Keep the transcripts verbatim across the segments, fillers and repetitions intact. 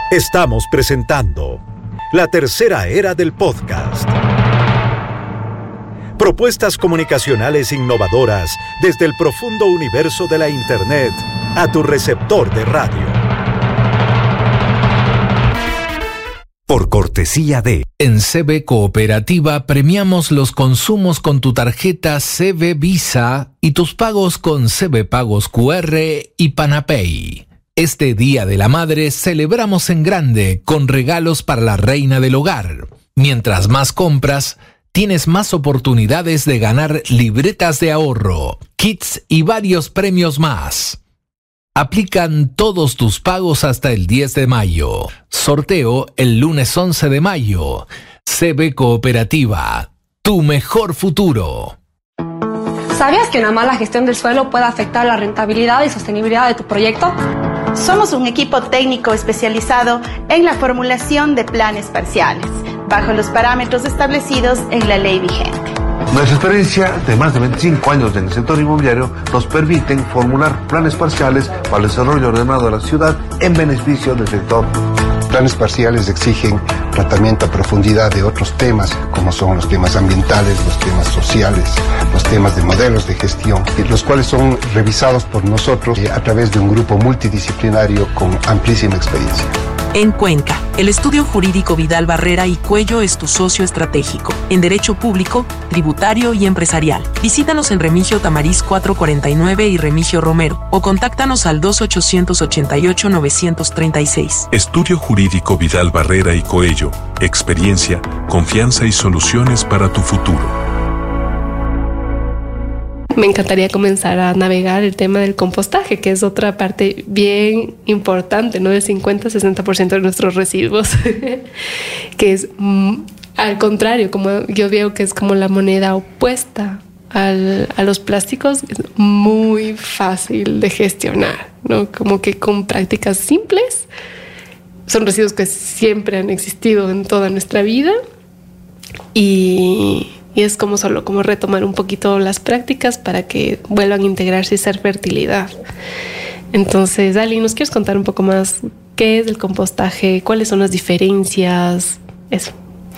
Estamos presentando la tercera era del podcast. Propuestas comunicacionales innovadoras desde el profundo universo de la Internet a tu receptor de radio. Por cortesía de... En C B Cooperativa premiamos los consumos con tu tarjeta C B Visa y tus pagos con C B Pagos Q R y Panapay. Este Día de la Madre celebramos en grande con regalos para la reina del hogar. Mientras más compras, tienes más oportunidades de ganar libretas de ahorro, kits y varios premios más. Aplican todos tus pagos hasta el diez de mayo. Sorteo el lunes once de mayo. C B Cooperativa, tu mejor futuro. ¿Sabías que una mala gestión del suelo puede afectar la rentabilidad y sostenibilidad de tu proyecto? Somos un equipo técnico especializado en la formulación de planes parciales, bajo los parámetros establecidos en la ley vigente. Nuestra experiencia de más de veinticinco años en el sector inmobiliario nos permiten formular planes parciales para el desarrollo ordenado de la ciudad en beneficio del sector. Planes parciales exigen tratamiento a profundidad de otros temas, como son los temas ambientales, los temas sociales, los temas de modelos de gestión, los cuales son revisados por nosotros a través de un grupo multidisciplinario con amplísima experiencia. En Cuenca, el estudio jurídico Vidal Barrera y Cuello es tu socio estratégico en derecho público, tributario y empresarial. Visítanos en Remigio Tamariz cuatrocientos cuarenta y nueve y Remigio Romero o contáctanos al dos ochocientos ochenta y ocho novecientos treinta y seis. Estudio jurídico Vidal Barrera y Coello. Experiencia, confianza y soluciones para tu futuro. Me encantaría comenzar a navegar el tema del compostaje, que es otra parte bien importante, ¿no? Del cincuenta a sesenta por ciento de nuestros residuos, que es mm, al contrario, como yo veo que es como la moneda opuesta al, a los plásticos, es muy fácil de gestionar, ¿no? Como que con prácticas simples, son residuos que siempre han existido en toda nuestra vida y... Y es como solo como retomar un poquito las prácticas para que vuelvan a integrarse y ser fertilidad. Entonces, Ali, ¿nos quieres contar un poco más qué es el compostaje? ¿Cuáles son las diferencias? Eso.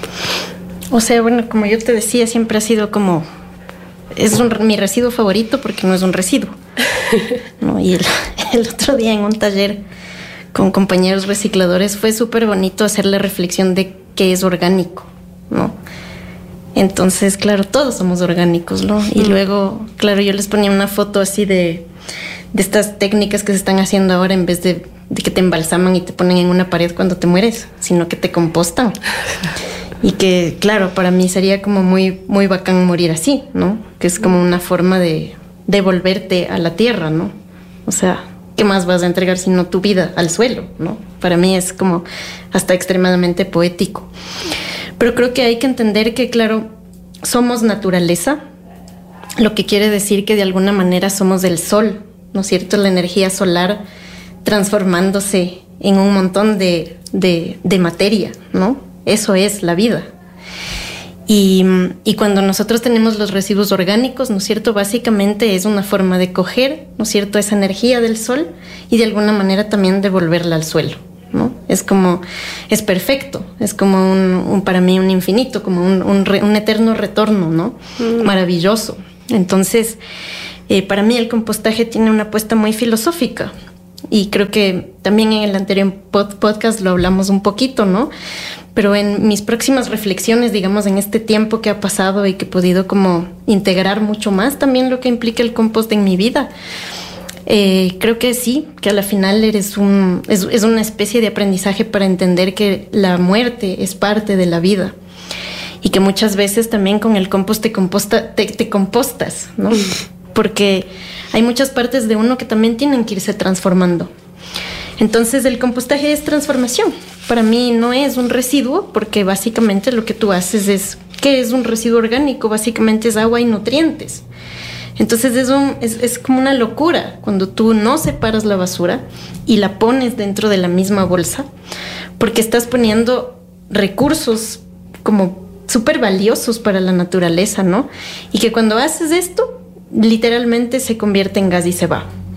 O sea, bueno, como yo te decía, siempre ha sido como... Es un, mi residuo favorito porque no es un residuo, ¿no? Y el, el otro día en un taller con compañeros recicladores fue súper bonito hacer la reflexión de qué es orgánico, ¿no? Entonces, claro, todos somos orgánicos, ¿no? Y luego, claro, yo les ponía una foto así de, de estas técnicas que se están haciendo ahora en vez de, de que te embalsaman y te ponen en una pared cuando te mueres, sino que te compostan. Y que, claro, para mí sería como muy, muy bacán morir así, ¿no? Que es como una forma de devolverte a la tierra, ¿no? O sea, ¿qué más vas a entregar sino tu vida al suelo, ¿no? Para mí es como hasta extremadamente poético. Pero creo que hay que entender que, claro, somos naturaleza, lo que quiere decir que de alguna manera somos del sol, ¿no es cierto? La energía solar transformándose en un montón de, de, de materia, ¿no? Eso es la vida. Y, y cuando nosotros tenemos los residuos orgánicos, ¿no es cierto? Básicamente es una forma de coger, ¿no es cierto?, esa energía del sol y de alguna manera también devolverla al suelo, ¿no? Es como, es perfecto, es como un, un para mí un infinito, como un, un, re, un eterno retorno, ¿no? Mm. Maravilloso. Entonces, eh, para mí el compostaje tiene una apuesta muy filosófica y creo que también en el anterior pod, podcast lo hablamos un poquito, ¿no? Pero en mis próximas reflexiones, digamos, en este tiempo que ha pasado y que he podido como integrar mucho más también lo que implica el compost en mi vida, Eh, creo que sí, que a la final eres un, es, es una especie de aprendizaje para entender que la muerte es parte de la vida y que muchas veces también con el compost te, composta, te, te compostas, ¿no? Porque hay muchas partes de uno que también tienen que irse transformando. Entonces el compostaje es transformación. Para mí no es un residuo porque básicamente lo que tú haces es, ¿qué es un residuo orgánico? Básicamente es agua y nutrientes. Entonces es, un, es, es como una locura cuando tú no separas la basura y la pones dentro de la misma bolsa, porque estás poniendo recursos como súper valiosos para la naturaleza, ¿no? Y que cuando haces esto, literalmente se convierte en gas y se va,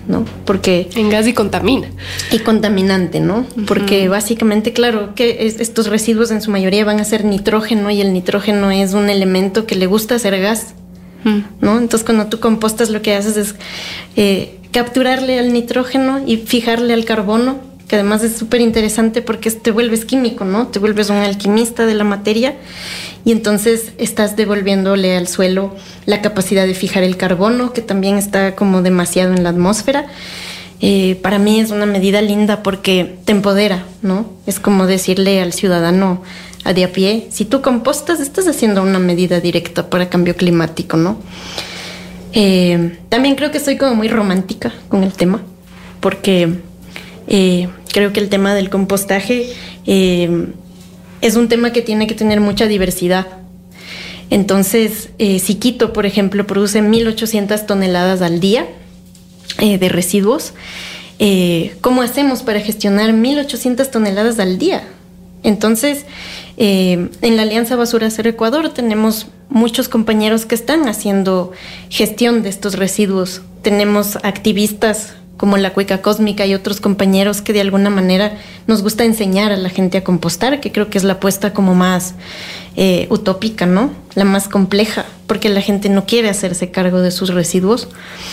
¿no? Porque... En gas y contamina. Y contaminante, ¿no? Uh-huh. Porque básicamente, claro, que es, estos residuos en su mayoría van a ser nitrógeno y el nitrógeno es un elemento que le gusta hacer gas, uh-huh. ¿no? Entonces, cuando tú compostas, lo que haces es eh, capturarle al nitrógeno y fijarle al carbono, que además es súper interesante porque te vuelves químico, ¿no? Te vuelves un alquimista de la materia y entonces estás devolviéndole al suelo la capacidad de fijar el carbono, que también está como demasiado en la atmósfera. Eh, para mí es una medida linda porque te empodera, ¿no? Es como decirle al ciudadano a de a pie, si tú compostas, estás haciendo una medida directa para cambio climático, ¿no? Eh, también creo que soy como muy romántica con el tema, porque... Eh, creo que el tema del compostaje eh, es un tema que tiene que tener mucha diversidad. Entonces, eh, si Quito, por ejemplo, produce mil ochocientas toneladas al día eh, de residuos, eh, ¿cómo hacemos para gestionar mil ochocientas toneladas al día? Entonces, eh, en la Alianza Basura Cero Ecuador tenemos muchos compañeros que están haciendo gestión de estos residuos. Tenemos activistas como la Cueca Cósmica y otros compañeros que de alguna manera nos gusta enseñar a la gente a compostar, que creo que es la apuesta como más eh, utópica, ¿no? La más compleja, porque la gente no quiere hacerse cargo de sus residuos.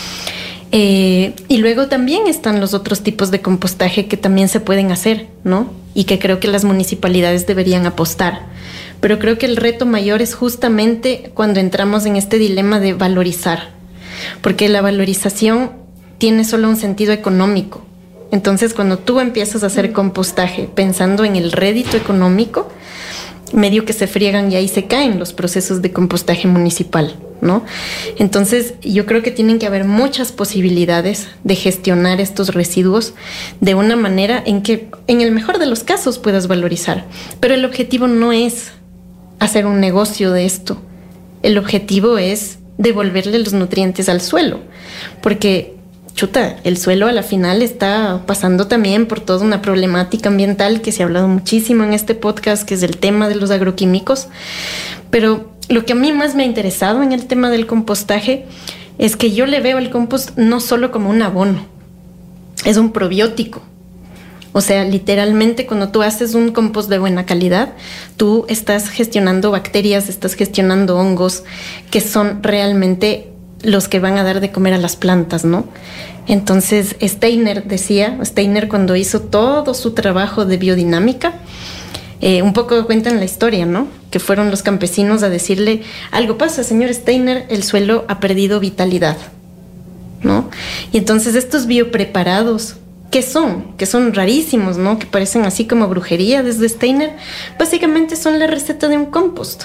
Eh, y luego también están los otros tipos de compostaje que también se pueden hacer, ¿no? Y que creo que las municipalidades deberían apostar. Pero creo que el reto mayor es justamente cuando entramos en este dilema de valorizar, porque la valorización tiene solo un sentido económico. Entonces, cuando tú empiezas a hacer compostaje pensando en el rédito económico, medio que se friegan y ahí se caen los procesos de compostaje municipal, ¿no? Entonces, yo creo que tienen que haber muchas posibilidades de gestionar estos residuos de una manera en que, en el mejor de los casos, puedas valorizar. Pero el objetivo no es hacer un negocio de esto. El objetivo es devolverle los nutrientes al suelo, porque chuta, el suelo a la final está pasando también por toda una problemática ambiental que se ha hablado muchísimo en este podcast, que es el tema de los agroquímicos. Pero lo que a mí más me ha interesado en el tema del compostaje es que yo le veo el compost no solo como un abono, es un probiótico. O sea, literalmente cuando tú haces un compost de buena calidad, tú estás gestionando bacterias, estás gestionando hongos que son realmente los que van a dar de comer a las plantas, ¿no? Entonces, Steiner decía, Steiner cuando hizo todo su trabajo de biodinámica, eh, un poco cuentan la historia, ¿no? Que fueron los campesinos a decirle, algo pasa, señor Steiner, el suelo ha perdido vitalidad, ¿no? Y entonces estos biopreparados, ¿qué son? Que son rarísimos, ¿no? Que parecen así como brujería desde Steiner, básicamente son la receta de un compost.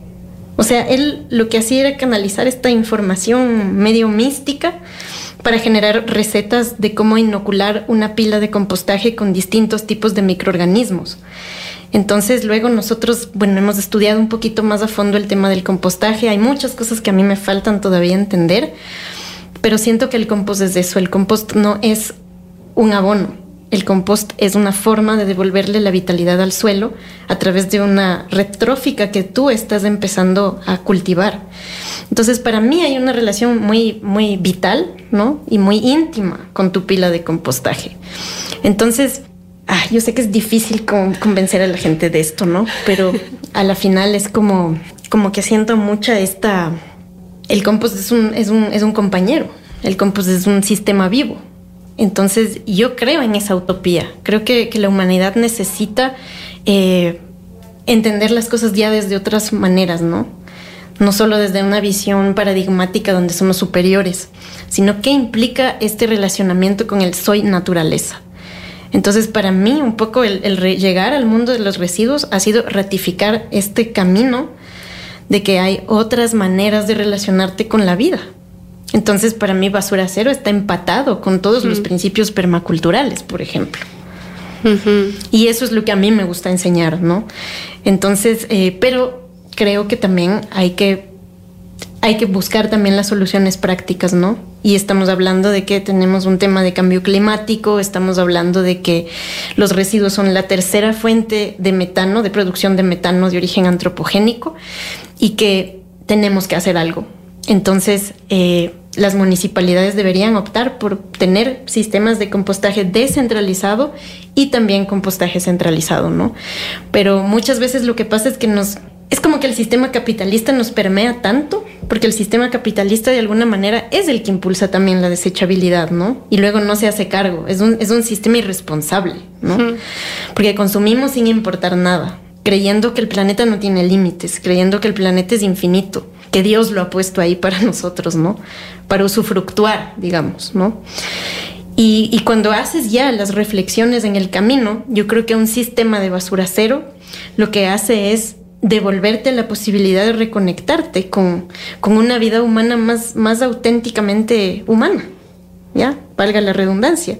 O sea, él lo que hacía era canalizar esta información medio mística para generar recetas de cómo inocular una pila de compostaje con distintos tipos de microorganismos. Entonces, luego nosotros, bueno, hemos estudiado un poquito más a fondo el tema del compostaje. Hay muchas cosas que a mí me faltan todavía entender, pero siento que el compost es eso. El compost no es un abono. El compost es una forma de devolverle la vitalidad al suelo a través de una red trófica que tú estás empezando a cultivar. Entonces, para mí hay una relación muy, muy vital, ¿no? Y muy íntima con tu pila de compostaje. Entonces, ah, yo sé que es difícil con, convencer a la gente de esto, ¿no? Pero a la final es como, como que siento mucha esta... El compost es un, es un, es un compañero. El compost es un sistema vivo. Entonces yo creo en esa utopía, creo que, que la humanidad necesita eh, entender las cosas ya desde otras maneras, ¿no? No solo desde una visión paradigmática donde somos superiores, sino qué implica este relacionamiento con el soy naturaleza. Entonces para mí un poco el, el re- llegar al mundo de los residuos ha sido ratificar este camino de que hay otras maneras de relacionarte con la vida. Entonces, para mí, Basura Cero está empatado con todos uh-huh. los principios permaculturales, por ejemplo. Uh-huh. Y eso es lo que a mí me gusta enseñar, ¿no? Entonces, eh, pero creo que también hay que, hay que buscar también las soluciones prácticas, ¿no? Y estamos hablando de que tenemos un tema de cambio climático, estamos hablando de que los residuos son la tercera fuente de metano, de producción de metano de origen antropogénico, y que tenemos que hacer algo. Entonces, eh, las municipalidades deberían optar por tener sistemas de compostaje descentralizado y también compostaje centralizado, ¿no? Pero muchas veces lo que pasa es que nos... Es como que el sistema capitalista nos permea tanto, porque el sistema capitalista de alguna manera es el que impulsa también la desechabilidad, ¿no? Y luego no se hace cargo. Es un, es un sistema irresponsable, ¿no? Uh-huh. Porque consumimos sin importar nada, creyendo que el planeta no tiene límites, creyendo que el planeta es infinito, que Dios lo ha puesto ahí para nosotros, ¿no? Para usufructuar, digamos, ¿no? Y, y cuando haces ya las reflexiones en el camino, yo creo que un sistema de basura cero lo que hace es devolverte la posibilidad de reconectarte con, con una vida humana más, más auténticamente humana, ¿ya? Valga la redundancia.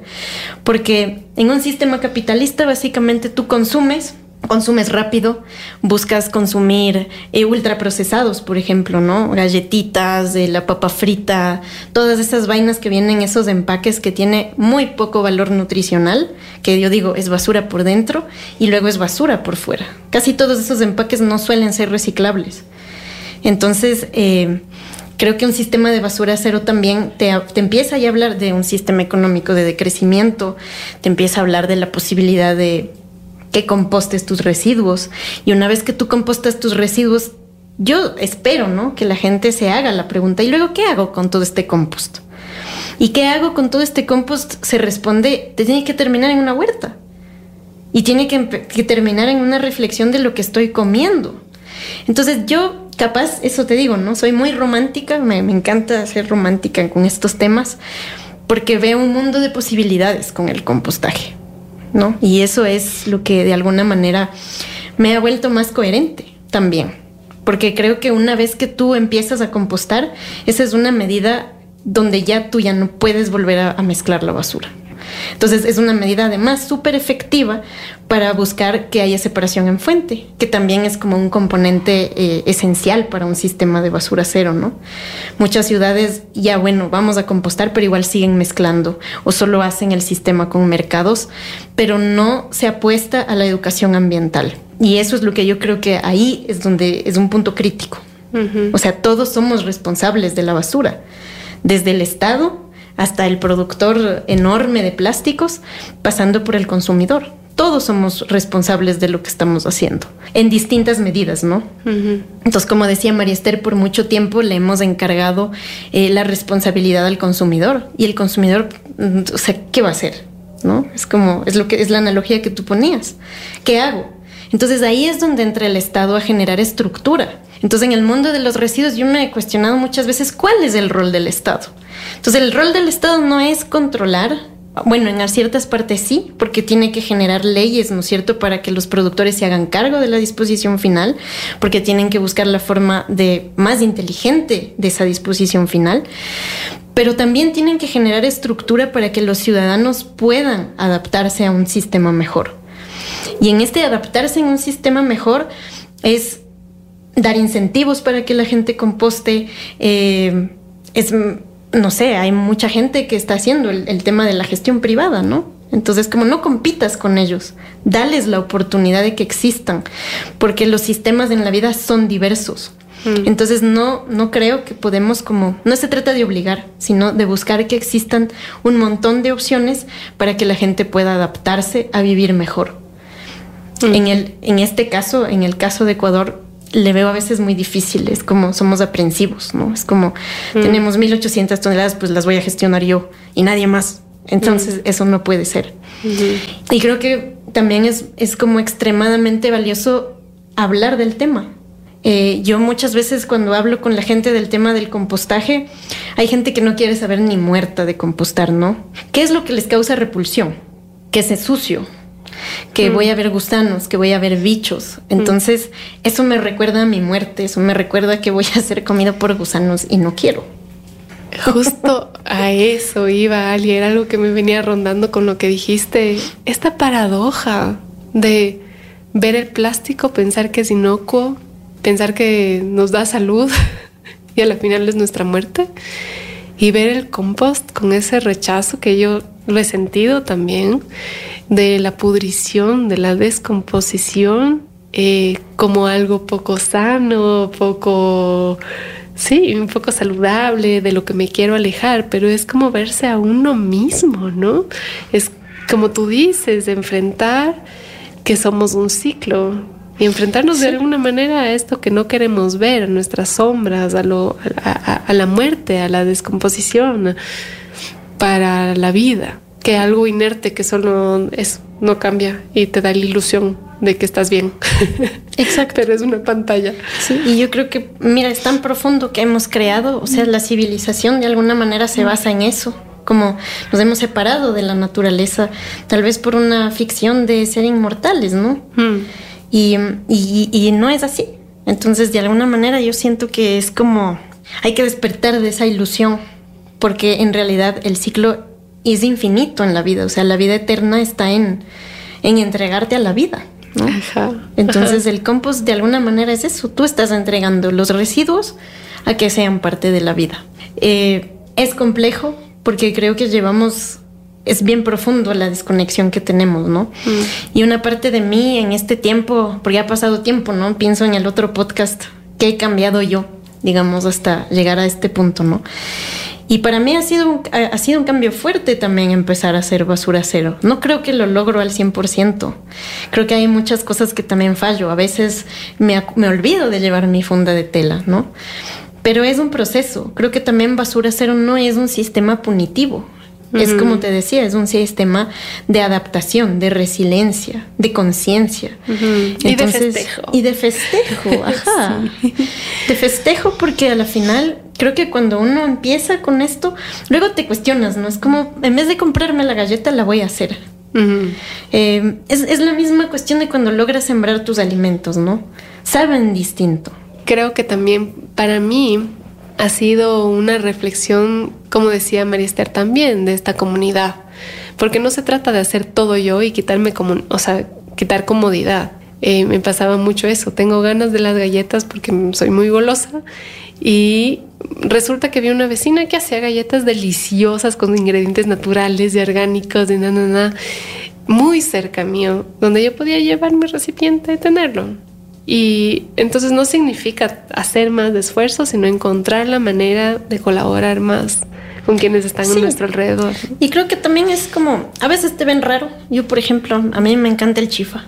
Porque en un sistema capitalista básicamente tú consumes, consumes rápido, buscas consumir eh, ultraprocesados, por ejemplo, ¿no? Galletitas, eh, la papa frita, todas esas vainas que vienen en esos empaques que tiene muy poco valor nutricional, que yo digo es basura por dentro y luego es basura por fuera. Casi todos esos empaques no suelen ser reciclables. Entonces, eh, creo que un sistema de basura cero también te, te empieza ya a hablar de un sistema económico de decrecimiento, te empieza a hablar de la posibilidad de que compostes tus residuos. Y una vez que tú compostas tus residuos, yo espero, ¿no?, que la gente se haga la pregunta, ¿y luego qué hago con todo este compost? ¿Y qué hago con todo este compost? Se responde, te tiene que terminar en una huerta. Y tiene que, que terminar en una reflexión de lo que estoy comiendo. Entonces yo, capaz, eso te digo, ¿no? Soy muy romántica, me, me encanta ser romántica con estos temas, porque veo un mundo de posibilidades con el compostaje, ¿no? Y eso es lo que de alguna manera me ha vuelto más coherente también, porque creo que una vez que tú empiezas a compostar, esa es una medida donde ya tú ya no puedes volver a, a mezclar la basura. Entonces es una medida además súper efectiva para buscar que haya separación en fuente, que también es como un componente eh, esencial para un sistema de basura cero, ¿no? Muchas ciudades ya, bueno, vamos a compostar, pero igual siguen mezclando o solo hacen el sistema con mercados, pero no se apuesta a la educación ambiental. Y eso es lo que yo creo que ahí es donde es un punto crítico. Uh-huh. O sea, todos somos responsables de la basura, desde el Estado hasta el productor enorme de plásticos, pasando por el consumidor. Todos somos responsables de lo que estamos haciendo, en distintas medidas, ¿no? Uh-huh. Entonces, como decía María Esther, por mucho tiempo le hemos encargado eh, la responsabilidad al consumidor. Y el consumidor, o sea, ¿qué va a hacer? ¿No? Es como, es lo que es la analogía que tú ponías. ¿Qué hago? Entonces ahí es donde entra el Estado a generar estructura. Entonces, en el mundo de los residuos yo me he cuestionado muchas veces cuál es el rol del Estado. Entonces, el rol del Estado no es controlar, bueno, en ciertas partes sí, porque tiene que generar leyes, ¿no es cierto?, para que los productores se hagan cargo de la disposición final, porque tienen que buscar la forma de más inteligente de esa disposición final, pero también tienen que generar estructura para que los ciudadanos puedan adaptarse a un sistema mejor. Y en este adaptarse en un sistema mejor es dar incentivos para que la gente composte, eh, es... no sé, hay mucha gente que está haciendo el, el tema de la gestión privada, ¿no? Entonces, como no compitas con ellos, dales la oportunidad de que existan, porque los sistemas en la vida son diversos. Mm. Entonces, no, no creo que podemos como... No se trata de obligar, sino de buscar que existan un montón de opciones para que la gente pueda adaptarse a vivir mejor. Mm. En, el, en este caso, en el caso de Ecuador, le veo a veces muy difícil, es como somos aprensivos, ¿no? Es como mm. tenemos mil ochocientas toneladas, pues las voy a gestionar yo y nadie más. Entonces mm. eso no puede ser. Mm-hmm. Y creo que también es, es como extremadamente valioso hablar del tema. Eh, yo muchas veces cuando hablo con la gente del tema del compostaje, hay gente que no quiere saber ni muerta de compostar, ¿no? ¿Qué es lo que les causa repulsión? Que es sucio, que mm. voy a ver gusanos, que voy a ver bichos. Entonces, mm. eso me recuerda a mi muerte, eso me recuerda que voy a ser comido por gusanos y no quiero. Justo a eso iba, Ali, era algo que me venía rondando con lo que dijiste. Esta paradoja de ver el plástico, pensar que es inocuo, pensar que nos da salud y a la final es nuestra muerte. Y ver el compost con ese rechazo que yo lo he sentido también, de la pudrición, de la descomposición, eh, como algo poco sano, poco sí, un poco saludable, de lo que me quiero alejar, pero es como verse a uno mismo, ¿no? Es como tú dices, enfrentar que somos un ciclo y enfrentarnos sí. de alguna manera a esto que no queremos ver, a nuestras sombras, a, lo, a, a, a la muerte, a la descomposición, para la vida, que algo inerte que solo es, no cambia y te da la ilusión de que estás bien. Exacto. Pero es una pantalla. Sí, y yo creo que, mira, es tan profundo que hemos creado, o sea, la civilización de alguna manera se basa en eso, como nos hemos separado de la naturaleza, tal vez por una ficción de ser inmortales, ¿no? Mm. Y, y, y no es así. Entonces, de alguna manera yo siento que es como, hay que despertar de esa ilusión, porque en realidad el ciclo es infinito en la vida, o sea, la vida eterna está en, en entregarte a la vida, ¿no? Ajá, Entonces ajá. el compost de alguna manera es eso, tú estás entregando los residuos a que sean parte de la vida. Eh, es complejo porque creo que llevamos, es bien profundo la desconexión que tenemos, ¿no? Mm. Y una parte de mí en este tiempo, porque ha pasado tiempo, ¿no? Pienso en el otro podcast, que he cambiado yo, digamos, hasta llegar a este punto, ¿no? Y para mí ha sido, un, ha sido un cambio fuerte también empezar a hacer basura cero. No creo que lo logro al cien por ciento. Creo que hay muchas cosas que también fallo. A veces me, me olvido de llevar mi funda de tela, ¿no? Pero es un proceso. Creo que también basura cero no es un sistema punitivo. Uh-huh. Es como te decía, es un sistema de adaptación, de resiliencia, de conciencia. Uh-huh. Y de festejo. Y de festejo, ajá. Sí. De festejo porque a la final creo que cuando uno empieza con esto, luego te cuestionas, ¿no? Es como, en vez de comprarme la galleta, la voy a hacer. Uh-huh. Eh, es, es la misma cuestión de cuando logras sembrar tus alimentos, ¿no? Saben distinto. Creo que también para mí ha sido una reflexión, como decía María Esther también, de esta comunidad. Porque no se trata de hacer todo yo y quitarme como, o sea, quitar comodidad. Eh, me pasaba mucho eso. Tengo ganas de las galletas porque soy muy golosa y resulta que vi una vecina que hacía galletas deliciosas con ingredientes naturales y orgánicos y na, na, na, muy cerca mío, donde yo podía llevar mi recipiente y tenerlo. Y entonces no significa hacer más de esfuerzo, sino encontrar la manera de colaborar más con quienes están sí. a nuestro alrededor. Y creo que también es como, a veces te ven raro. Yo, por ejemplo, a mí me encanta el chifa.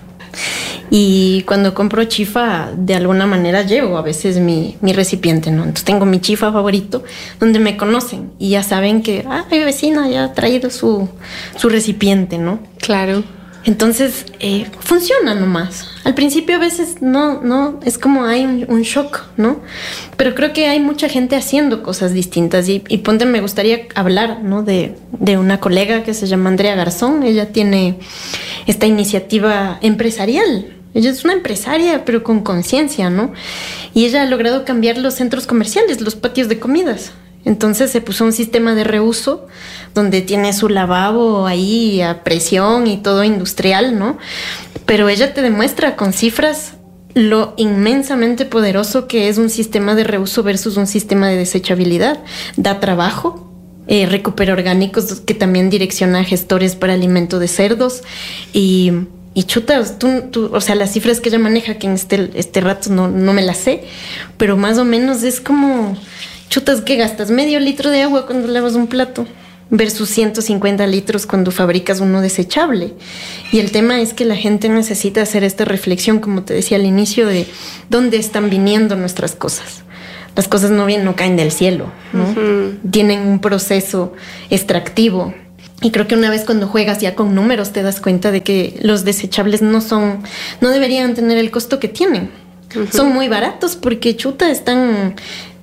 Y cuando compro chifa, de alguna manera llevo a veces mi, mi recipiente, ¿no? Entonces tengo mi chifa favorito, donde me conocen y ya saben que, ah, mi vecina ya ha traído su, su recipiente, ¿no? Claro. Entonces, eh, funciona nomás. Al principio a veces no, no, es como hay un, un shock, ¿no? Pero creo que hay mucha gente haciendo cosas distintas y, y ponte, me gustaría hablar, ¿no? De, de una colega que se llama Andrea Garzón. Ella tiene esta iniciativa empresarial. Ella es una empresaria, pero con conciencia, ¿no? Y ella ha logrado cambiar los centros comerciales, los patios de comidas. Entonces se puso un sistema de reuso donde tiene su lavabo ahí a presión y todo industrial, ¿no? Pero ella te demuestra con cifras lo inmensamente poderoso que es un sistema de reuso versus un sistema de desechabilidad. Da trabajo, eh, recupera orgánicos, que también direcciona a gestores para alimento de cerdos y... Y chuta, tú, tú, o sea, las cifras que ella maneja, que en este, este rato no, no me las sé, pero más o menos es como, chutas, que gastas medio litro de agua cuando lavas un plato versus ciento cincuenta litros cuando fabricas uno desechable. Y el tema es que la gente necesita hacer esta reflexión, como te decía al inicio, de dónde están viniendo nuestras cosas. Las cosas no vienen, no caen del cielo, ¿no? Uh-huh. Tienen un proceso extractivo. Y creo que una vez cuando juegas ya con números te das cuenta de que los desechables no son, no deberían tener el costo que tienen. Uh-huh. Son muy baratos porque chuta están,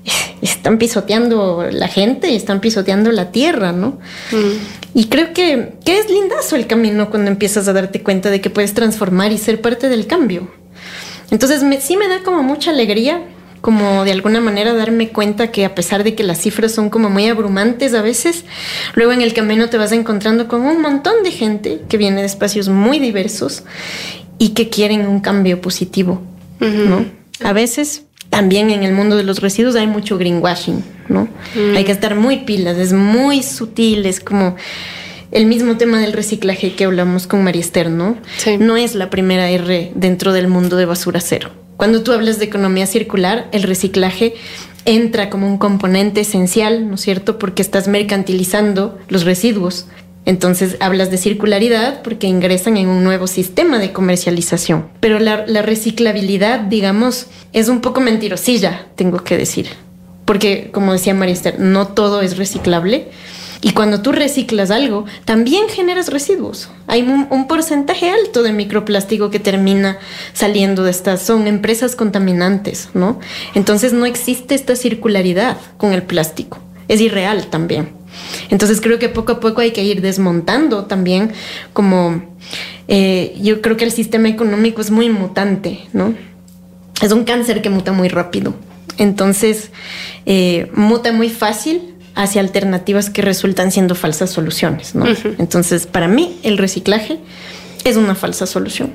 están pisoteando la gente y están pisoteando la tierra, ¿no? Uh-huh. Y creo que, que es lindazo el camino cuando empiezas a darte cuenta de que puedes transformar y ser parte del cambio. Entonces me, sí me da como mucha alegría, como de alguna manera darme cuenta que a pesar de que las cifras son como muy abrumantes a veces, luego en el camino te vas encontrando con un montón de gente que viene de espacios muy diversos y que quieren un cambio positivo, uh-huh. ¿no? A veces también en el mundo de los residuos hay mucho greenwashing, ¿no? Uh-huh. Hay que estar muy pilas, es muy sutil, es como el mismo tema del reciclaje que hablamos con María Esther, ¿no? Sí. No es la primera R dentro del mundo de basura cero. Cuando tú hablas de economía circular, el reciclaje entra como un componente esencial, ¿no es cierto? Porque estás mercantilizando los residuos. Entonces hablas de circularidad porque ingresan en un nuevo sistema de comercialización. Pero la, la reciclabilidad, digamos, es un poco mentirosilla, tengo que decir. Porque, como decía María Esther, no todo es reciclable. Y cuando tú reciclas algo, también generas residuos. Hay un, un porcentaje alto de microplástico que termina saliendo de estas. Son empresas contaminantes, ¿no? Entonces no existe esta circularidad con el plástico. Es irreal también. Entonces creo que poco a poco hay que ir desmontando también como... Eh, yo creo que el sistema económico es muy mutante, ¿no? Es un cáncer que muta muy rápido. Entonces eh, muta muy fácil hacia alternativas que resultan siendo falsas soluciones, ¿no? Uh-huh. Entonces, para mí, el reciclaje es una falsa solución.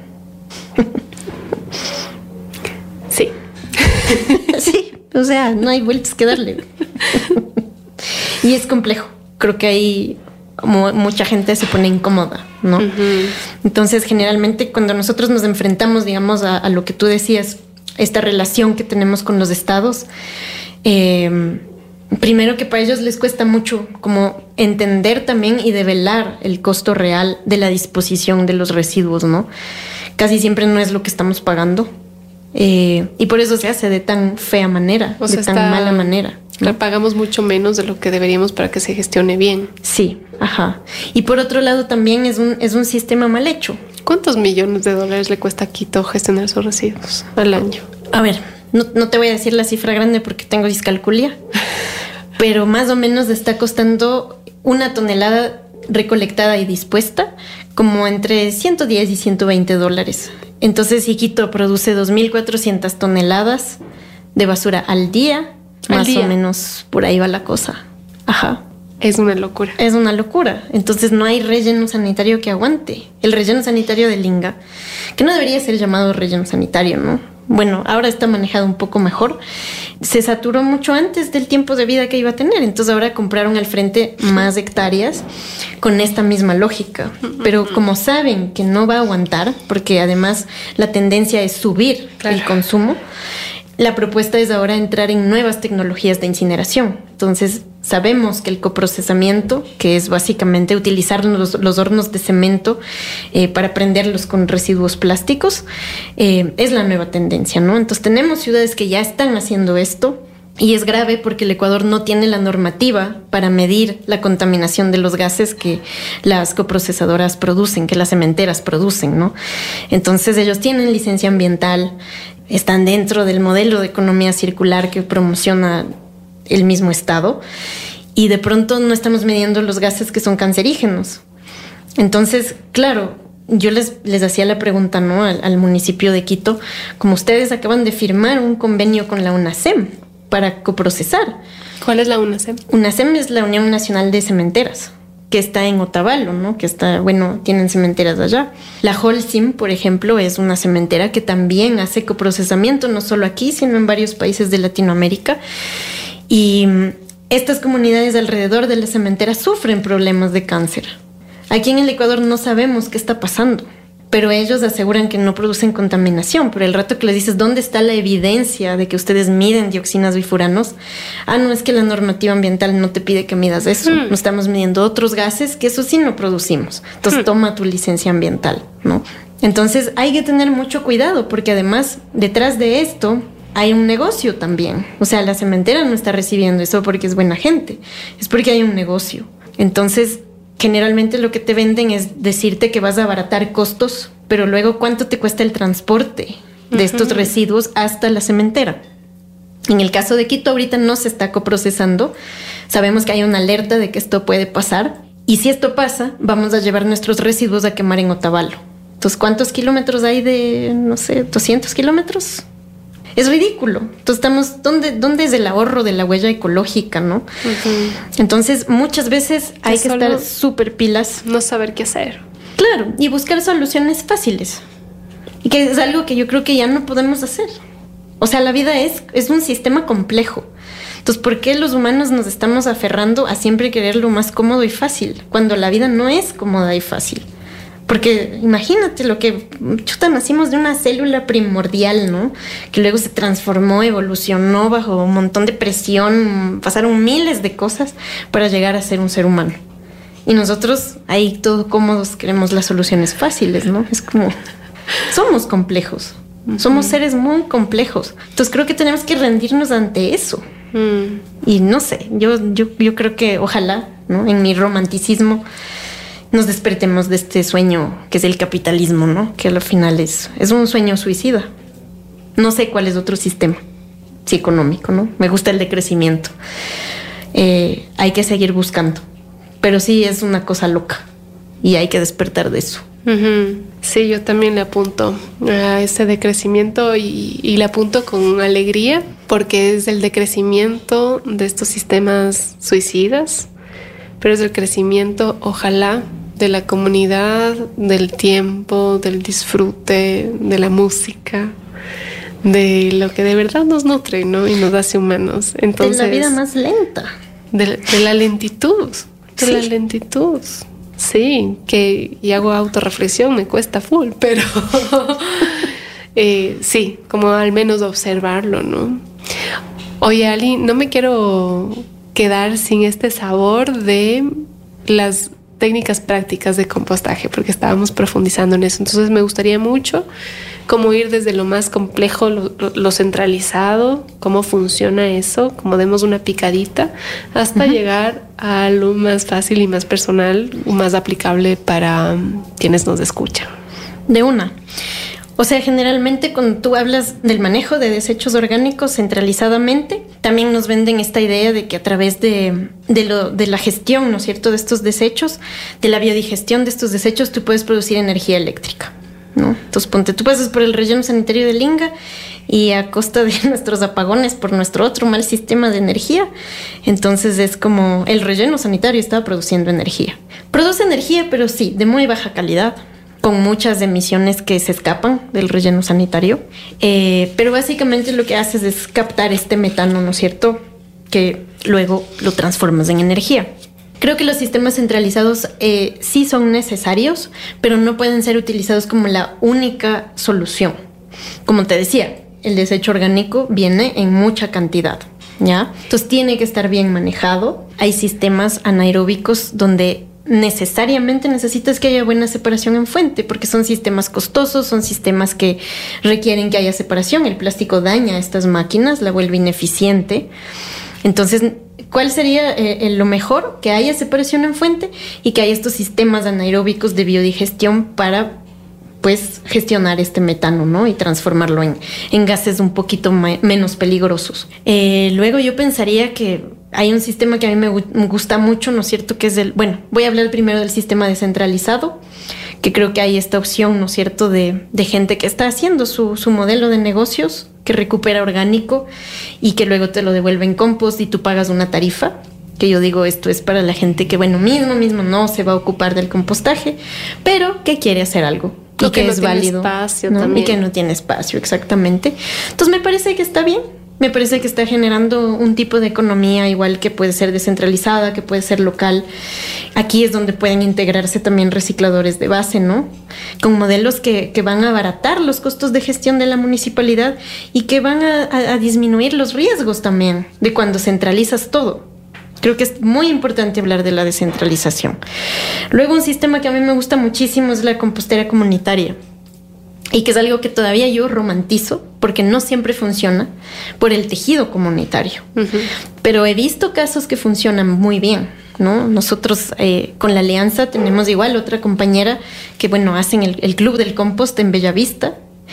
Sí. Sí, o sea, no hay vueltas que darle. Y es complejo. Creo que ahí como mucha gente se pone incómoda, ¿no? Uh-huh. Entonces, generalmente, cuando nosotros nos enfrentamos, digamos, a, a lo que tú decías, esta relación que tenemos con los estados, eh, primero que para ellos les cuesta mucho como entender también y develar el costo real de la disposición de los residuos, ¿no? Casi siempre no es lo que estamos pagando. Eh, y por eso se hace de tan fea manera, o de sea, tan está, mala manera, ¿no? Pagamos mucho menos de lo que deberíamos para que se gestione bien. Sí, ajá. Y por otro lado también es un, es un sistema mal hecho. ¿Cuántos millones de dólares le cuesta a Quito gestionar sus residuos al año? A ver, no, no te voy a decir la cifra grande porque tengo discalculia. Pero más o menos está costando una tonelada recolectada y dispuesta como entre ciento diez y ciento veinte dólares. Entonces, si Quito produce dos mil cuatrocientas toneladas de basura al día, ¿Al más día? O menos por ahí va la cosa. Ajá. Es una locura. Es una locura. Entonces, no hay relleno sanitario que aguante. El relleno sanitario del Inga, que no debería ser llamado relleno sanitario, ¿no? Bueno, ahora está manejado un poco mejor. Se saturó mucho antes del tiempo de vida que iba a tener. Entonces ahora compraron al frente más hectáreas con esta misma lógica. Pero como saben que no va a aguantar, porque además la tendencia es subir claro. el consumo, la propuesta es ahora entrar en nuevas tecnologías de incineración. Entonces sabemos que el coprocesamiento, que es básicamente utilizar los, los hornos de cemento eh, para prenderlos con residuos plásticos, eh, es la nueva tendencia, ¿no? Entonces tenemos ciudades que ya están haciendo esto y es grave porque el Ecuador no tiene la normativa para medir la contaminación de los gases que las coprocesadoras producen, que las cementeras producen, ¿no? Entonces ellos tienen licencia ambiental, están dentro del modelo de economía circular que promociona el mismo Estado y de pronto no estamos midiendo los gases que son cancerígenos. Entonces, claro, yo les, les hacía la pregunta, ¿no? al, al municipio de Quito, como ustedes acaban de firmar un convenio con la UNACEM para coprocesar. ¿Cuál es la UNACEM? UNACEM es la Unión Nacional de Cementeras, que está en Otavalo, ¿no? Que está, bueno, tienen cementeras allá. La Holcim, por ejemplo, es una cementera que también hace coprocesamiento, no solo aquí, sino en varios países de Latinoamérica. Y estas comunidades alrededor de las cementeras sufren problemas de cáncer. Aquí en el Ecuador no sabemos qué está pasando, pero ellos aseguran que no producen contaminación. Pero el rato que les dices, ¿dónde está la evidencia de que ustedes miden dioxinas bifuranos? Ah, no, es que la normativa ambiental no te pide que midas eso. Mm. No estamos midiendo otros gases que eso sí no producimos. Entonces, mm. toma tu licencia ambiental, ¿no? Entonces, hay que tener mucho cuidado porque además, detrás de esto hay un negocio también. O sea, la cementera no está recibiendo eso porque es buena gente. Es porque hay un negocio. Entonces, generalmente lo que te venden es decirte que vas a abaratar costos, pero luego ¿cuánto te cuesta el transporte de uh-huh. estos residuos hasta la cementera? En el caso de Quito ahorita no se está coprocesando. Sabemos que hay una alerta de que esto puede pasar. Y si esto pasa, vamos a llevar nuestros residuos a quemar en Otavalo. Entonces, ¿cuántos kilómetros hay de, no sé, doscientos kilómetros? Es ridículo. Entonces estamos, ¿dónde, dónde es el ahorro de la huella ecológica, no? Uh-huh. Entonces muchas veces hay que estar súper pilas. No saber qué hacer. Claro, y buscar soluciones fáciles. Y que es algo que yo creo que ya no podemos hacer. O sea, la vida es, es un sistema complejo. Entonces, ¿por qué los humanos nos estamos aferrando a siempre querer lo más cómodo y fácil? Cuando la vida no es cómoda y fácil. Porque imagínate lo que, chuta, nacimos de una célula primordial, ¿no? Que luego se transformó, evolucionó bajo un montón de presión, pasaron miles de cosas para llegar a ser un ser humano. Y nosotros ahí todos cómodos queremos las soluciones fáciles, ¿no? Es como, somos complejos, uh-huh. somos seres muy complejos. Entonces creo que tenemos que rendirnos ante eso. Mm. Y no sé, yo, yo, yo creo que ojalá, ¿no? En mi romanticismo nos despertemos de este sueño que es el capitalismo, ¿no? Que al final es, es un sueño suicida. No sé cuál es otro sistema, sí, económico, ¿no? Me gusta el de crecimiento. Eh, hay que seguir buscando, pero sí es una cosa loca y hay que despertar de eso. Uh-huh. Sí, yo también le apunto a ese decrecimiento y, y le apunto con alegría porque es el decrecimiento de estos sistemas suicidas, pero es el crecimiento, ojalá, de la comunidad, del tiempo, del disfrute, de la música, de lo que de verdad nos nutre, ¿no? Y nos hace humanos. Entonces, de la vida más lenta. De, de la lentitud, de sí. la lentitud. Sí, que y hago autorreflexión, me cuesta full, pero eh, sí, como al menos observarlo, ¿no? Oye, Ali, no me quiero quedar sin este sabor de las técnicas prácticas de compostaje, porque estábamos profundizando en eso. Entonces me gustaría mucho cómo ir desde lo más complejo, lo, lo centralizado, cómo funciona eso, cómo demos una picadita, hasta uh-huh. llegar a lo más fácil y más personal, más aplicable para um, quienes nos escuchan. De una. O sea, generalmente cuando tú hablas del manejo de desechos orgánicos centralizadamente, también nos venden esta idea de que a través de, de, lo, de la gestión, ¿no es cierto?, de estos desechos, de la biodigestión de estos desechos, tú puedes producir energía eléctrica, ¿no? Entonces, ponte, tú pasas por el relleno sanitario de Linga y a costa de nuestros apagones por nuestro otro mal sistema de energía, entonces es como el relleno sanitario estaba produciendo energía. Produce energía, pero sí, de muy baja calidad, con muchas emisiones que se escapan del relleno sanitario. Eh, pero básicamente lo que haces es captar este metano, ¿no es cierto?, que luego lo transformas en energía. Creo que los sistemas centralizados eh, sí son necesarios, pero no pueden ser utilizados como la única solución. Como te decía, el desecho orgánico viene en mucha cantidad, ¿ya? Entonces tiene que estar bien manejado. Hay sistemas anaeróbicos donde necesariamente necesitas que haya buena separación en fuente, porque son sistemas costosos, son sistemas que requieren que haya separación. El plástico daña a estas máquinas, la vuelve ineficiente. Entonces, ¿cuál sería eh, lo mejor? Que haya separación en fuente y que haya estos sistemas anaeróbicos de biodigestión para, pues, gestionar este metano, ¿no? Y transformarlo en, en gases un poquito ma- menos peligrosos. Eh, luego yo pensaría que hay un sistema que a mí me, me gusta mucho, ¿no es cierto?, que es el... Bueno, voy a hablar primero del sistema descentralizado, que creo que hay esta opción, ¿no es cierto?, de, de gente que está haciendo su, su modelo de negocios, que recupera orgánico y que luego te lo devuelve en compost y tú pagas una tarifa, que yo digo, esto es para la gente que, bueno, mismo, mismo no se va a ocupar del compostaje, pero que quiere hacer algo. Y que, que no es válido, espacio, ¿no? Y que no tiene espacio, exactamente. Entonces me parece que está bien. Me parece que está generando un tipo de economía igual que puede ser descentralizada, que puede ser local. Aquí es donde pueden integrarse también recicladores de base, ¿no? Con modelos que, que van a abaratar los costos de gestión de la municipalidad y que van a, a, a disminuir los riesgos también de cuando centralizas todo. Creo que es muy importante hablar de la descentralización. Luego, un sistema que a mí me gusta muchísimo es la compostera comunitaria. Y que es algo que todavía yo romantizo, porque no siempre funciona por el tejido comunitario. Uh-huh. Pero he visto casos que funcionan muy bien, ¿no? Nosotros eh, con la Alianza tenemos igual otra compañera que, bueno, hacen el, el Club del Compost en Bellavista.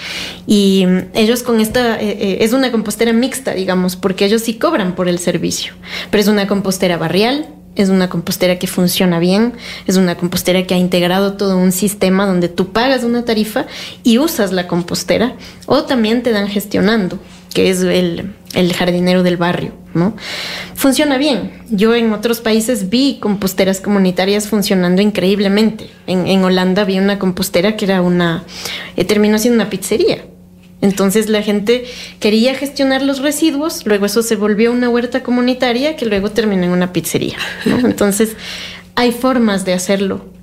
Y ellos con esta, eh, eh, es una compostera mixta, digamos, porque ellos sí cobran por el servicio. Pero es una compostera barrial, es una compostera que funciona bien, es una compostera que ha integrado todo un sistema donde tú pagas una tarifa y usas la compostera, o también te dan gestionando, que es el, el jardinero del barrio, ¿no? Funciona bien. Yo en otros países vi composteras comunitarias funcionando increíblemente. En, en Holanda vi una compostera que era una, eh, terminó siendo una pizzería. Entonces la gente quería gestionar los residuos, luego eso se volvió una huerta comunitaria que luego terminó en una pizzería, ¿no? Entonces hay formas de hacerlo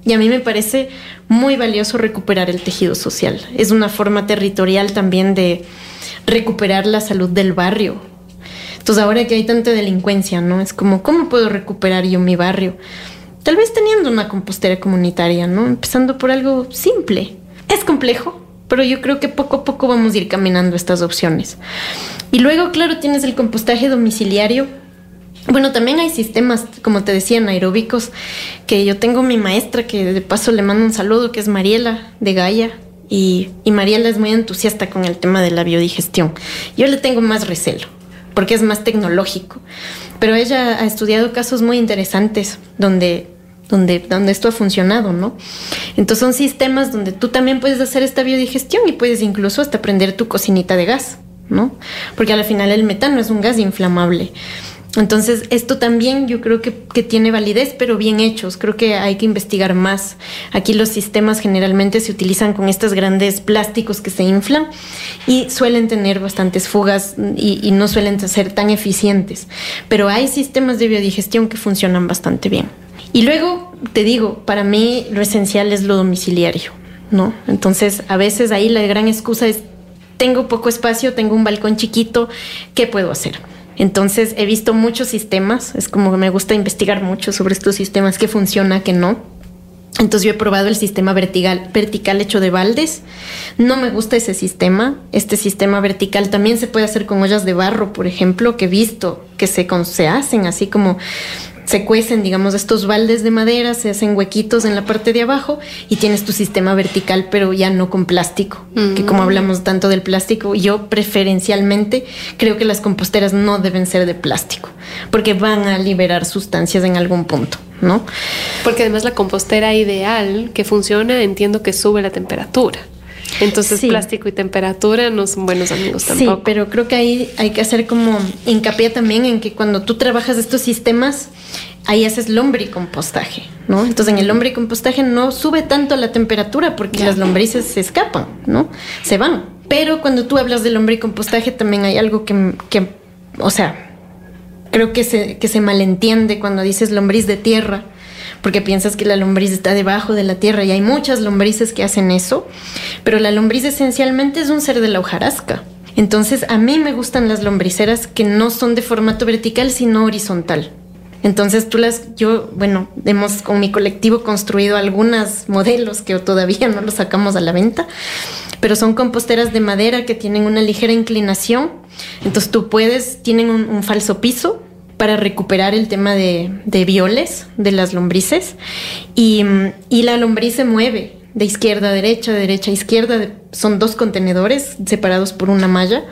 Y a mí me parece muy valioso recuperar el tejido social. Es una forma territorial también de recuperar la salud del barrio. Entonces ahora que hay tanta delincuencia, ¿no? Es como, ¿cómo puedo recuperar yo mi barrio? Tal vez teniendo una compostera comunitaria, ¿no? Empezando por algo simple. Es complejo, pero yo creo que poco a poco vamos a ir caminando estas opciones. Y luego, claro, tienes el compostaje domiciliario. Bueno, también hay sistemas, como te decía, anaeróbicos, que yo tengo mi maestra, que de paso le mando un saludo, que es Mariela de Gaia, y, y Mariela es muy entusiasta con el tema de la biodigestión. Yo le tengo más recelo, porque es más tecnológico, pero ella ha estudiado casos muy interesantes donde, donde, donde esto ha funcionado, ¿no? Entonces son sistemas donde tú también puedes hacer esta biodigestión y puedes incluso hasta prender tu cocinita de gas, ¿no? Porque al final el metano es un gas inflamable. Entonces, esto también yo creo que, que tiene validez, pero bien hechos. Creo que hay que investigar más. Aquí los sistemas generalmente se utilizan con estos grandes plásticos que se inflan y suelen tener bastantes fugas y, y no suelen ser tan eficientes. Pero hay sistemas de biodigestión que funcionan bastante bien. Y luego, te digo, para mí lo esencial es lo domiciliario, ¿no? Entonces, a veces ahí la gran excusa es, tengo poco espacio, tengo un balcón chiquito, ¿qué puedo hacer? Entonces he visto muchos sistemas, es como que me gusta investigar mucho sobre estos sistemas, qué funciona, qué no. Entonces yo he probado el sistema vertical, vertical hecho de baldes. No me gusta ese sistema. Este sistema vertical también se puede hacer con ollas de barro, por ejemplo, que he visto que se, se hacen así como... Se cuecen, digamos, estos baldes de madera, se hacen huequitos en la parte de abajo y tienes tu sistema vertical, pero ya no con plástico. Mm. Que como hablamos tanto del plástico, yo preferencialmente creo que las composteras no deben ser de plástico, porque van a liberar sustancias en algún punto, ¿no? Porque además la compostera ideal que funciona, entiendo que sube la temperatura. Entonces sí. Plástico y temperatura no son buenos amigos tampoco. Sí, pero creo que ahí hay que hacer como hincapié también en que cuando tú trabajas estos sistemas, ahí haces lombricompostaje, ¿no? Entonces en el lombricompostaje no sube tanto la temperatura porque ya. Las lombrices se escapan, ¿no? Se van. Pero cuando tú hablas de lombricompostaje también hay algo que, que o sea, creo que se, que se malentiende cuando dices lombriz de tierra, porque piensas que la lombriz está debajo de la tierra y hay muchas lombrices que hacen eso, pero la lombriz esencialmente es un ser de la hojarasca. Entonces a mí me gustan las lombriceras que no son de formato vertical sino horizontal. Entonces tú las, yo, bueno, hemos con mi colectivo construido algunos modelos que todavía no los sacamos a la venta, pero son composteras de madera que tienen una ligera inclinación. Entonces tú puedes, tienen un, un falso piso para recuperar el tema de, de violes de las lombrices y, y la lombriz se mueve de izquierda a derecha, de derecha a izquierda, de, son dos contenedores separados por una malla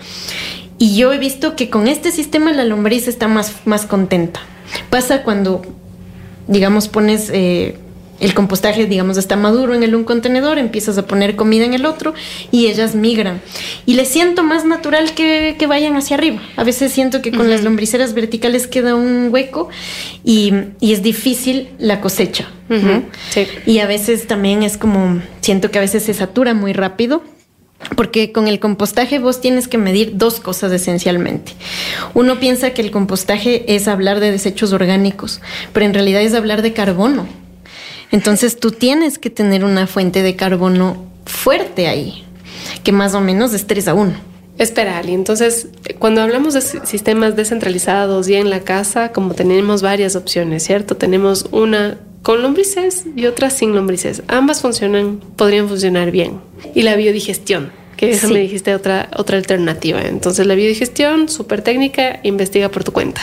y yo he visto que con este sistema la lombriz está más, más contenta. Pasa cuando, digamos, pones eh, el compostaje, digamos, está maduro en el un contenedor, empiezas a poner comida en el otro y ellas migran. Y les siento más natural que, que vayan hacia arriba. A veces siento que con uh-huh. las lombriceras verticales queda un hueco y, y es difícil la cosecha. Uh-huh. ¿no? Sí. Y a veces también es como, siento que a veces se satura muy rápido. Porque con el compostaje vos tienes que medir dos cosas esencialmente. Uno piensa que el compostaje es hablar de desechos orgánicos, pero en realidad es hablar de carbono. Entonces tú tienes que tener una fuente de carbono fuerte ahí, que más o menos es tres a uno. Espera, Ali, entonces cuando hablamos de sistemas descentralizados y en la casa, como tenemos varias opciones, ¿cierto? Tenemos una con lombrices y otra sin lombrices. Ambas funcionan, podrían funcionar bien. Y la biodigestión, que eso sí. Me dijiste otra, otra alternativa. Entonces la biodigestión, súper técnica, investiga por tu cuenta.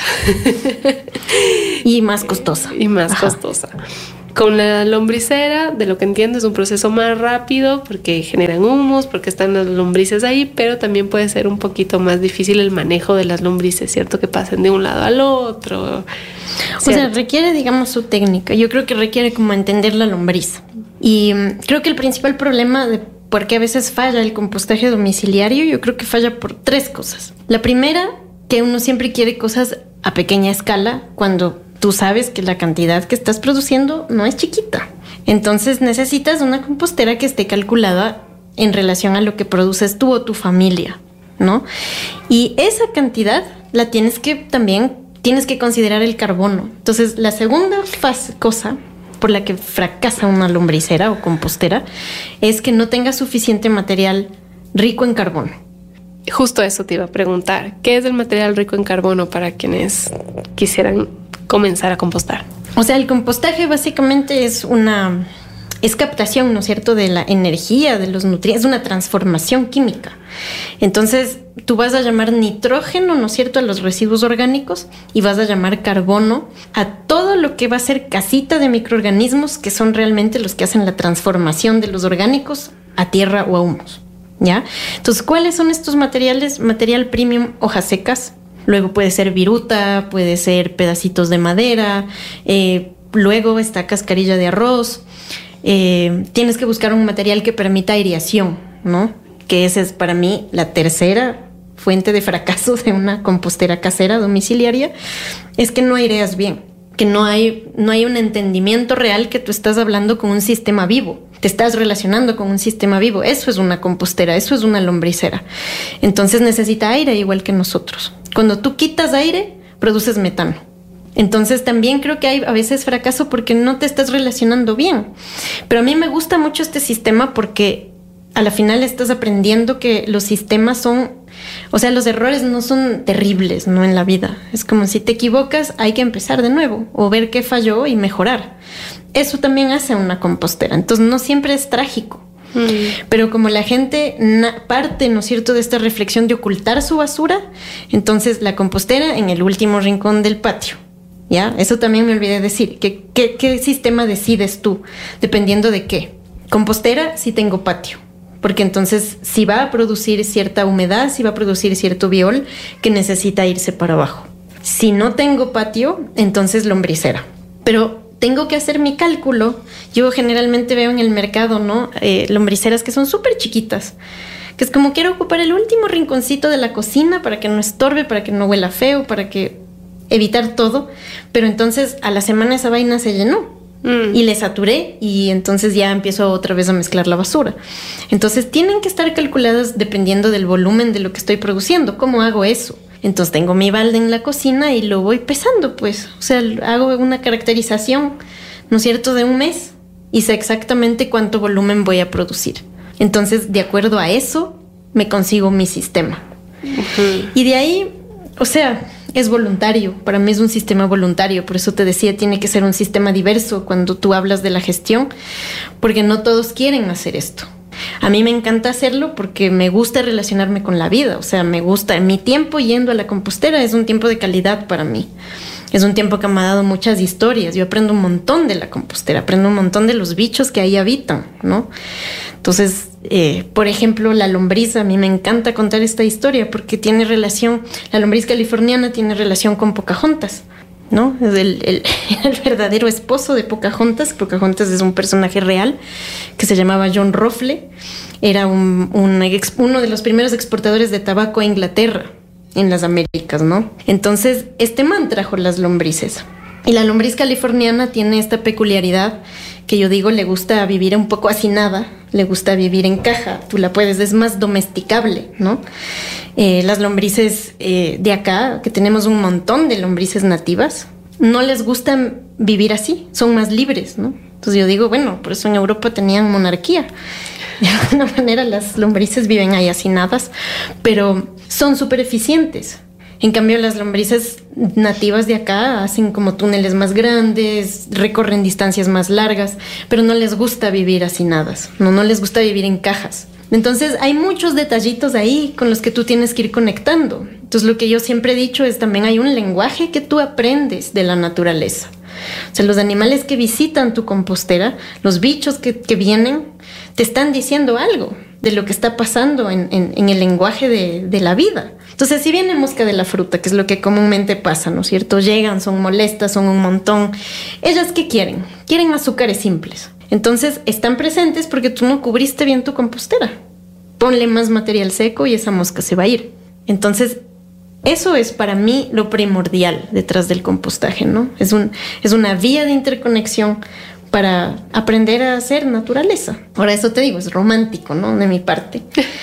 Y más costosa. Y más Ajá. costosa. Con la lombricera, de lo que entiendo, es un proceso más rápido porque generan humos, porque están las lombrices ahí, pero también puede ser un poquito más difícil el manejo de las lombrices, ¿cierto? Que pasen de un lado al otro. ¿Cierto? O sea, requiere, digamos, su técnica. Yo creo que requiere como entender la lombriz. Y um, creo que el principal problema de por qué a veces falla el compostaje domiciliario, yo creo que falla por tres cosas. La primera, que uno siempre quiere cosas a pequeña escala cuando tú sabes que la cantidad que estás produciendo no es chiquita. Entonces necesitas una compostera que esté calculada en relación a lo que produces tú o tu familia, ¿no? Y esa cantidad la tienes que también, tienes que considerar el carbono. Entonces la segunda fase, cosa por la que fracasa una lombricera o compostera es que no tenga suficiente material rico en carbono. Justo eso te iba a preguntar. ¿Qué es el material rico en carbono para quienes quisieran comenzar a compostar? O sea, el compostaje básicamente es una... es captación, ¿no es cierto?, de la energía, de los nutrientes, es una transformación química. Entonces, tú vas a llamar nitrógeno, ¿no es cierto?, a los residuos orgánicos y vas a llamar carbono a todo lo que va a ser casita de microorganismos que son realmente los que hacen la transformación de los orgánicos a tierra o a humus, ¿ya? Entonces, ¿cuáles son estos materiales? Material premium, hojas secas. Luego puede ser viruta, puede ser pedacitos de madera. Eh, luego está cascarilla de arroz. Eh, tienes que buscar un material que permita aireación, ¿no? Que esa es para mí la tercera fuente de fracaso de una compostera casera domiciliaria, es que no aireas bien, que no hay, no hay un entendimiento real que tú estás hablando con un sistema vivo, te estás relacionando con un sistema vivo. Eso es una compostera, eso es una lombricera. Entonces necesita aire igual que nosotros. Cuando tú quitas aire, produces metano. Entonces también creo que hay a veces fracaso porque no te estás relacionando bien. Pero a mí me gusta mucho este sistema porque a la final estás aprendiendo que los sistemas son, o sea, los errores no son terribles, ¿no? En la vida. Es como si te equivocas, hay que empezar de nuevo o ver qué falló y mejorar. Eso también hace una compostera. Entonces no siempre es trágico. Mm. Pero como la gente na- parte, ¿no es cierto?, de esta reflexión de ocultar su basura, entonces la compostera en el último rincón del patio. ¿Ya? Eso también me olvidé decir. ¿Qué, qué, qué sistema decides tú? Dependiendo de qué. Compostera, si tengo patio. Porque entonces si va a producir cierta humedad, si va a producir cierto biol que necesita irse para abajo. Si no tengo patio, entonces lombricera. Pero tengo que hacer mi cálculo. Yo generalmente veo en el mercado, ¿no? Eh, lombriceras que son súper chiquitas. Que es como quiero ocupar el último rinconcito de la cocina para que no estorbe, para que no huela feo, para que... evitar todo, pero entonces a la semana esa vaina se llenó mm. y le saturé y entonces ya empiezo otra vez a mezclar la basura. Entonces tienen que estar calculadas dependiendo del volumen de lo que estoy produciendo. ¿Cómo hago eso? Entonces tengo mi balde en la cocina y lo voy pesando, pues. O sea, hago una caracterización, ¿no es cierto?, de un mes y sé exactamente cuánto volumen voy a producir. Entonces, de acuerdo a eso, me consigo mi sistema. Uh-huh. Y de ahí, o sea... es voluntario, para mí es un sistema voluntario, por eso te decía, tiene que ser un sistema diverso cuando tú hablas de la gestión, porque no todos quieren hacer esto. A mí me encanta hacerlo porque me gusta relacionarme con la vida, o sea, me gusta, mi tiempo yendo a la compostera es un tiempo de calidad para mí. Es un tiempo que me ha dado muchas historias. Yo aprendo un montón de la compostera, aprendo un montón de los bichos que ahí habitan, ¿no? Entonces, eh, por ejemplo, la lombriz, a mí me encanta contar esta historia porque tiene relación, la lombriz californiana tiene relación con Pocahontas, ¿no? Es el, el, el verdadero esposo de Pocahontas. Pocahontas es un personaje real que se llamaba John Ruffle. Era un, un, uno de los primeros exportadores de tabaco a Inglaterra, en las Américas, ¿no? Entonces, este man trajo las lombrices. Y la lombriz californiana tiene esta peculiaridad que yo digo, le gusta vivir un poco hacinada, le gusta vivir en caja, tú la puedes, es más domesticable, ¿no? Eh, las lombrices eh, de acá, que tenemos un montón de lombrices nativas, no les gusta vivir así, son más libres, ¿no? Entonces yo digo, bueno, por eso en Europa tenían monarquía. De alguna manera las lombrices viven ahí hacinadas, pero son súper eficientes. En cambio, las lombrices nativas de acá hacen como túneles más grandes, recorren distancias más largas, pero no les gusta vivir hacinadas, no, no les gusta vivir en cajas. Entonces, hay muchos detallitos ahí con los que tú tienes que ir conectando. Entonces, lo que yo siempre he dicho es también hay un lenguaje que tú aprendes de la naturaleza. O sea, los animales que visitan tu compostera, los bichos que, que vienen, te están diciendo algo de lo que está pasando en, en, en el lenguaje de, de la vida. Entonces, si viene mosca de la fruta, que es lo que comúnmente pasa, ¿no es cierto? Llegan, son molestas, son un montón. ¿Ellas qué quieren? Quieren azúcares simples. Entonces, están presentes porque tú no cubriste bien tu compostera. Ponle más material seco y esa mosca se va a ir. Entonces, eso es para mí lo primordial detrás del compostaje, ¿no? Es, un, es una vía de interconexión para aprender a hacer naturaleza. Ahora, eso te digo, es romántico, ¿no? De mi parte.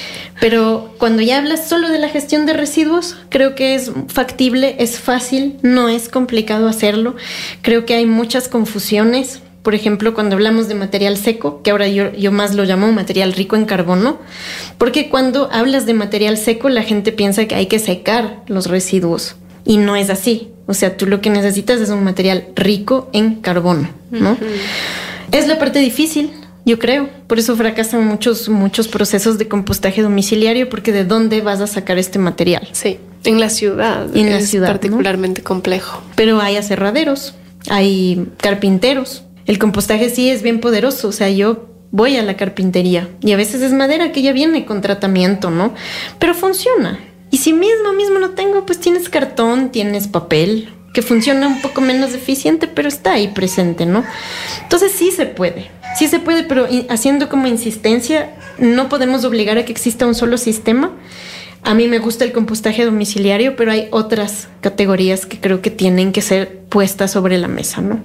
Pero cuando ya hablas solo de la gestión de residuos, creo que es factible, es fácil, no es complicado hacerlo. Creo que hay muchas confusiones por ejemplo, cuando hablamos de material seco, que ahora yo, yo más lo llamo material rico en carbono, porque cuando hablas de material seco la gente piensa que hay que secar los residuos y no es así. O sea, tú lo que necesitas es un material rico en carbono, ¿no? Uh-huh. Es la parte difícil, yo creo. Por eso fracasan muchos, muchos procesos de compostaje domiciliario, porque ¿de dónde vas a sacar este material? Sí, en la ciudad. En la es ciudad, particularmente ¿no? complejo. Pero hay aserraderos, hay carpinteros. El compostaje sí es bien poderoso. O sea, yo voy a la carpintería y a veces es madera que ya viene con tratamiento, ¿no? Pero funciona. Y si mismo, mismo no tengo, pues tienes cartón, tienes papel, que funciona un poco menos eficiente, pero está ahí presente, ¿no? Entonces sí se puede, sí se puede, pero haciendo como insistencia, no podemos obligar a que exista un solo sistema. A mí me gusta el compostaje domiciliario, pero hay otras categorías que creo que tienen que ser puestas sobre la mesa, ¿no?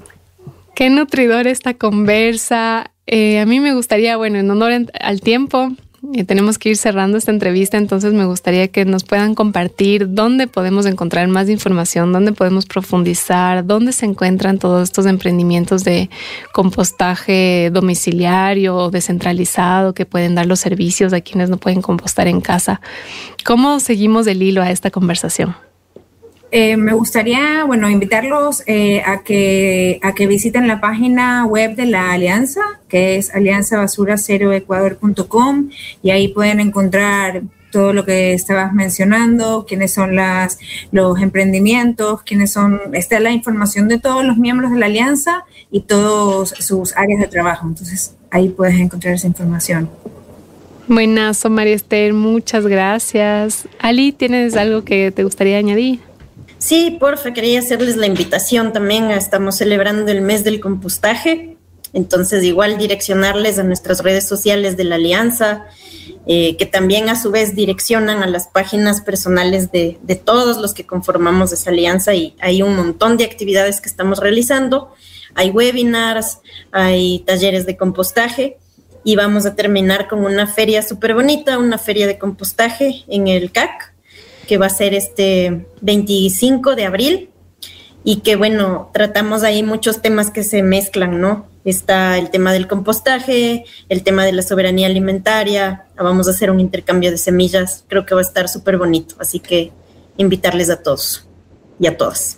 Qué nutridora esta conversa. Eh, a mí me gustaría, bueno, en honor al tiempo, Eh, tenemos que ir cerrando esta entrevista, entonces me gustaría que nos puedan compartir dónde podemos encontrar más información, dónde podemos profundizar, dónde se encuentran todos estos emprendimientos de compostaje domiciliario o descentralizado que pueden dar los servicios a quienes no pueden compostar en casa. ¿Cómo seguimos el hilo a esta conversación? Eh, me gustaría, bueno, invitarlos eh, a que a que visiten la página web de la Alianza, que es alianza basura cero ecuador punto com, y ahí pueden encontrar todo lo que estabas mencionando, quiénes son las los emprendimientos, quiénes son, está la información de todos los miembros de la Alianza y todas sus áreas de trabajo. Entonces, ahí puedes encontrar esa información. Buenazo, María Esther, muchas gracias. Ali, ¿tienes algo que te gustaría añadir? Sí, porfa, quería hacerles la invitación también. Estamos celebrando el mes del compostaje, entonces igual direccionarles a nuestras redes sociales de la Alianza, eh, que también a su vez direccionan a las páginas personales de, de todos los que conformamos esa alianza, y hay un montón de actividades que estamos realizando. Hay webinars, hay talleres de compostaje, y vamos a terminar con una feria súper bonita, una feria de compostaje en el C A C, que va a ser este veinticinco de abril, y que bueno, tratamos ahí muchos temas que se mezclan, ¿no? Está el tema del compostaje, el tema de la soberanía alimentaria, vamos a hacer un intercambio de semillas, creo que va a estar súper bonito, así que invitarles a todos y a todas.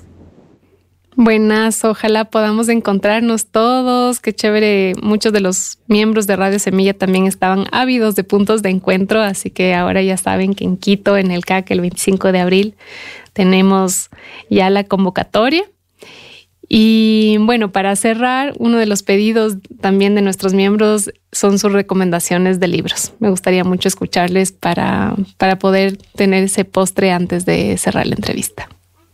Buenas, ojalá podamos encontrarnos todos, qué chévere. Muchos de los miembros de Radio Semilla también estaban ávidos de puntos de encuentro, así que ahora ya saben que en Quito, en el C A C, el veinticinco de abril, tenemos ya la convocatoria. Y bueno, para cerrar, uno de los pedidos también de nuestros miembros son sus recomendaciones de libros. Me gustaría mucho escucharles para, para poder tener ese postre antes de cerrar la entrevista.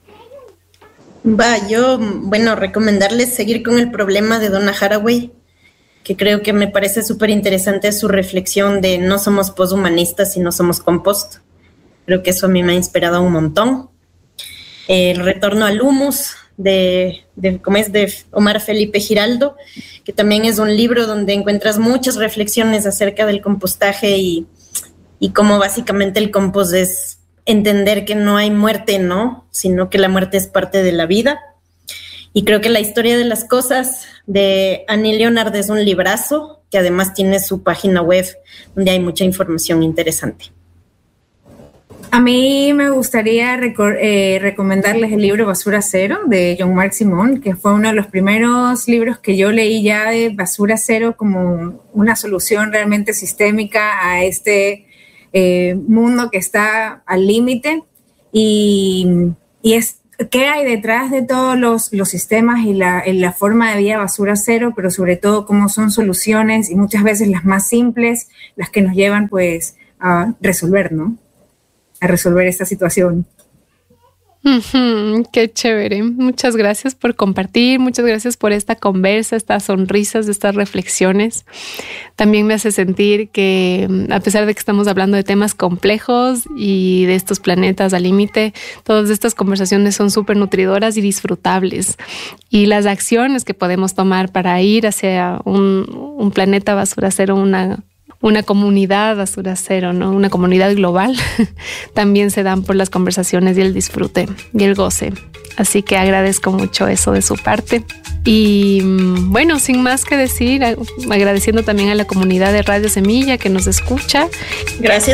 Va, yo, bueno, recomendarles seguir con el problema de Donna Haraway, que creo que me parece súper interesante su reflexión de no somos posthumanistas, sino somos compost. Creo que eso a mí me ha inspirado un montón. El retorno al humus de, de, ¿cómo es? de Omar Felipe Giraldo, que también es un libro donde encuentras muchas reflexiones acerca del compostaje y, y cómo básicamente el compost es entender que no hay muerte, ¿no? Sino que la muerte es parte de la vida. Y creo que La historia de las cosas de Annie Leonard es un librazo que además tiene su página web donde hay mucha información interesante. A mí me gustaría recor- eh, recomendarles el libro Basura Cero de Jean-Marc Simon, que fue uno de los primeros libros que yo leí ya de basura cero como una solución realmente sistémica a este Eh, mundo que está al límite, y, y es qué hay detrás de todos los, los sistemas y la, la forma de vida basura cero, pero sobre todo cómo son soluciones, y muchas veces las más simples, las que nos llevan pues a resolver, ¿no? A resolver esta situación. Uh-huh, qué chévere. Muchas gracias por compartir, muchas gracias por esta conversa, estas sonrisas, estas reflexiones. También me hace sentir que a pesar de que estamos hablando de temas complejos y de estos planetas al límite, todas estas conversaciones son súper nutridoras y disfrutables. Y las acciones que podemos tomar para ir hacia un, un planeta basura cero, una una comunidad basura cero, ¿no? Una comunidad global, también se dan por las conversaciones y el disfrute y el goce Así que agradezco mucho eso de su parte. Y bueno, sin más que decir, agradeciendo también a la comunidad de Radio Semilla que nos escucha. Gracias